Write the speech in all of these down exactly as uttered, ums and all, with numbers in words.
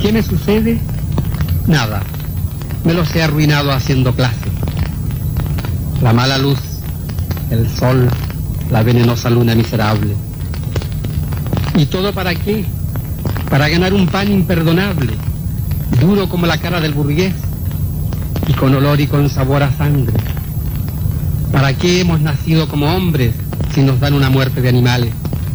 ¿Qué me sucede? Nada. Me los he arruinado haciendo clase. La mala luz, el sol, la venenosa luna miserable. ¿Y todo para qué? Para ganar un pan imperdonable, duro como la cara del burgués y con olor y con sabor a sangre. ¿Para qué hemos nacido como hombres si nos dan una muerte de animales?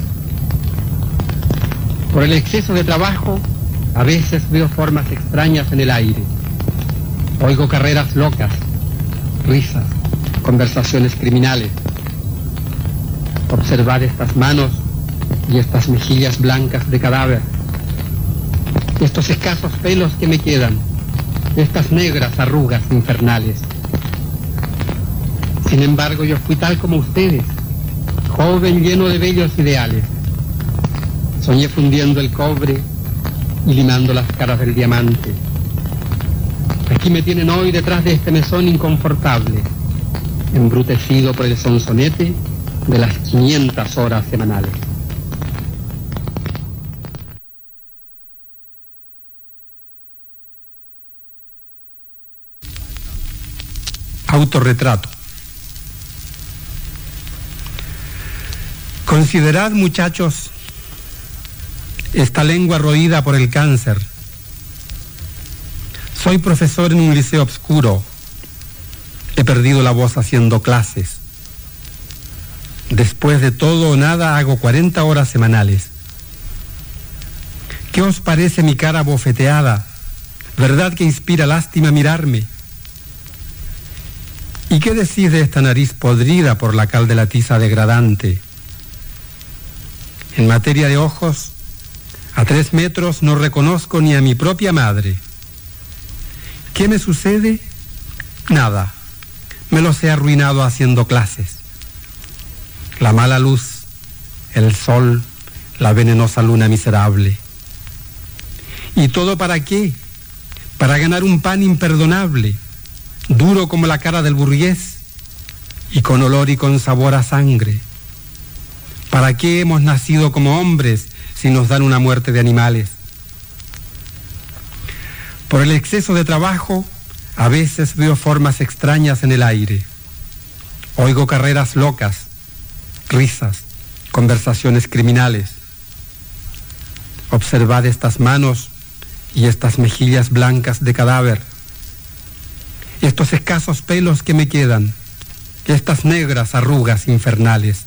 Por el exceso de trabajo, a veces veo formas extrañas en el aire. Oigo carreras locas, risas, conversaciones criminales. Observad estas manos y estas mejillas blancas de cadáver. Estos escasos pelos que me quedan, estas negras arrugas infernales. Sin embargo, yo fui tal como ustedes, joven lleno de bellos ideales. Soñé fundiendo el cobre y limando las caras del diamante. Aquí me tienen hoy detrás de este mesón inconfortable, embrutecido por el sonsonete de las quinientas horas semanales. Autorretrato. Considerad, muchachos, esta lengua roída por el cáncer. Soy profesor en un liceo obscuro. He perdido la voz haciendo clases. Después de todo o nada hago cuarenta horas semanales. ¿Qué os parece mi cara bofeteada? ¿Verdad que inspira lástima mirarme? ¿Y qué decís de esta nariz podrida por la cal de la tiza degradante? En materia de ojos, a tres metros no reconozco ni a mi propia madre. ¿Qué me sucede? Nada. Me los he arruinado haciendo clases. La mala luz, el sol, la venenosa luna miserable. ¿Y todo para qué? Para ganar un pan imperdonable, duro como la cara del burgués y con olor y con sabor a sangre. ¿Para qué hemos nacido como hombres si nos dan una muerte de animales? Por el exceso de trabajo, a veces veo formas extrañas en el aire. Oigo carreras locas, risas, conversaciones criminales. Observad estas manos y estas mejillas blancas de cadáver. Estos escasos pelos que me quedan, estas negras arrugas infernales.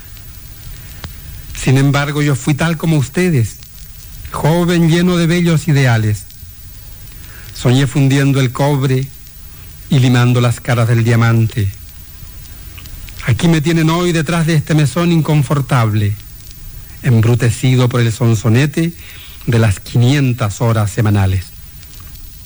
Sin embargo, yo fui tal como ustedes, joven lleno de bellos ideales. Soñé fundiendo el cobre y limando las caras del diamante. Aquí me tienen hoy detrás de este mesón inconfortable, embrutecido por el sonsonete de las quinientas horas semanales.